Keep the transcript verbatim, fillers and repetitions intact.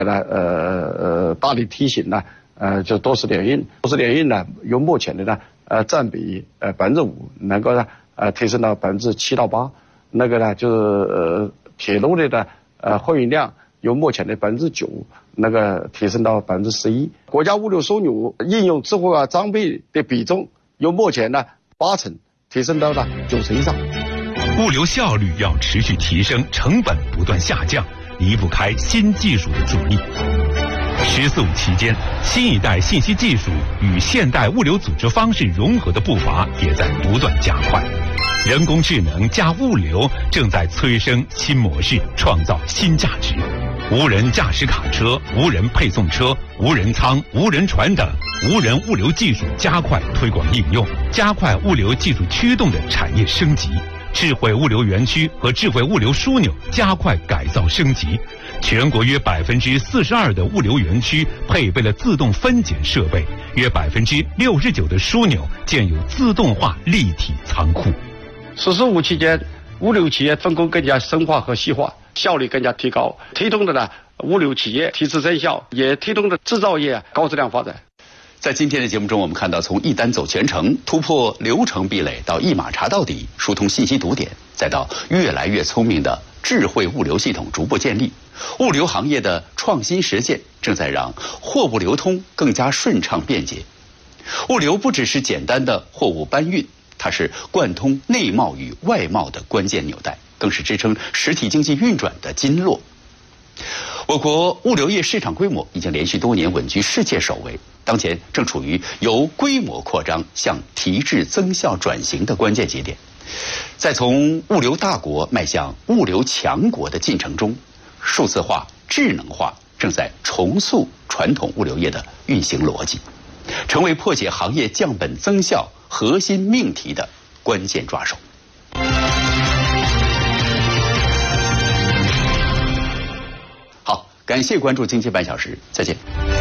呢，呃呃，大力提醒呢，呃，就多式联运，多式联运呢，由目前的呢，呃，占比呃百分之五，能够呢，呃，提升到百分之七到八。那个呢，就是呃，铁路的呢，呃，货运量由目前的百分之九，那个提升到百分之十一。国家物流枢纽应用智慧化装备的比重由目前呢八成提升到了九成以上。 物流效率要持续提升，成本不断下降，离不开新技术的助力。十四五期间，新一代信息技术与现代物流组织方式融合的步伐也在不断加快。人工智能加物流正在催生新模式，创造新价值。无人驾驶卡车、无人配送车、无人舱、无人船等无人物流技术加快推广应用，加快物流技术驱动的产业升级。智慧物流园区和智慧物流枢纽加快改造升级，全国约百分之四十二的物流园区配备了自动分拣设备，约百分之六十九的枢纽建有自动化立体仓库。 十四五期间，物流企业分工更加深化和细化，效率更加提高，推动的呢物流企业提质增效，也推动的制造业高质量发展。 在今天的节目中，我们看到从一单走全程，突破流程壁垒，到一码查到底，疏通信息堵点，再到越来越聪明的智慧物流系统逐步建立。物流行业的创新实践正在让货物流通更加顺畅便捷。物流不只是简单的货物搬运，它是贯通内贸与外贸的关键纽带，更是支撑实体经济运转的经络。我国物流业市场规模已经连续多年稳居世界首位，当前正处于由规模扩张向提质增效转型的关键节点。在从物流大国迈向物流强国的进程中，数字化、智能化正在重塑传统物流业的运行逻辑，成为破解行业降本增效核心命题的关键抓手。好，感谢关注经济半小时，再见。